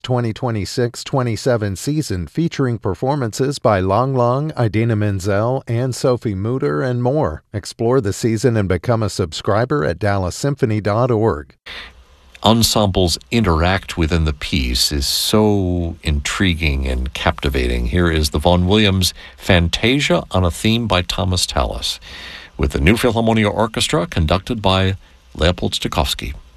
2026-27 season featuring performances by Lang Lang, Idina Menzel, and Sophie Mutter, and more. Explore the season and become a subscriber at DallasSymphony.org. Ensembles interact within the piece is so intriguing and captivating. Here is the Vaughan Williams Fantasia on a theme by Thomas Tallis, with the New Philharmonia Orchestra conducted by Leopold Stokowski.